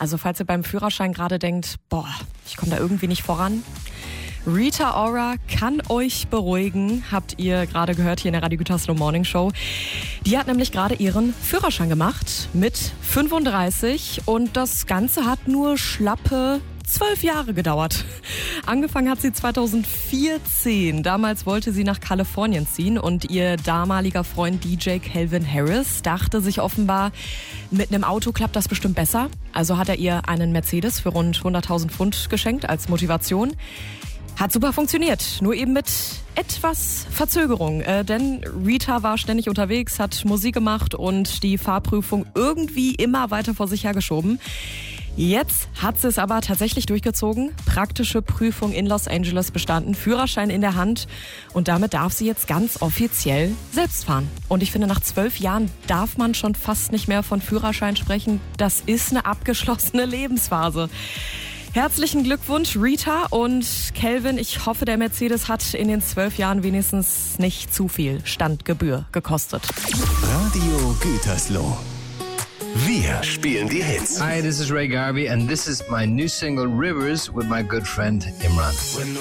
Also falls ihr beim Führerschein gerade denkt, ich komme da irgendwie nicht voran. Rita Ora kann euch beruhigen, habt ihr gerade gehört hier in der Radio Gütersloh Morning Show. Die hat nämlich gerade ihren Führerschein gemacht mit 35 und das Ganze hat nur schlappe 12 Jahre gedauert. Angefangen hat sie 2014. Damals wollte sie nach Kalifornien ziehen und ihr damaliger Freund DJ Calvin Harris dachte sich offenbar, mit einem Auto klappt das bestimmt besser. Also hat er ihr einen Mercedes für rund 100.000 Pfund geschenkt als Motivation. Hat super funktioniert, nur eben mit etwas Verzögerung. Denn Rita war ständig unterwegs, hat Musik gemacht und die Fahrprüfung irgendwie immer weiter vor sich hergeschoben. Jetzt hat sie es aber tatsächlich durchgezogen. Praktische Prüfung in Los Angeles bestanden, Führerschein in der Hand und damit darf sie jetzt ganz offiziell selbst fahren. Und ich finde, nach 12 Jahren darf man schon fast nicht mehr von Führerschein sprechen. Das ist eine abgeschlossene Lebensphase. Herzlichen Glückwunsch, Rita und Calvin. Ich hoffe, der Mercedes hat in den 12 Jahren wenigstens nicht zu viel Standgebühr gekostet. Radio Gütersloh. Wir spielen die Hits. Hi, this is Ray Garvey and this is my new single Rivers with my good friend Imran.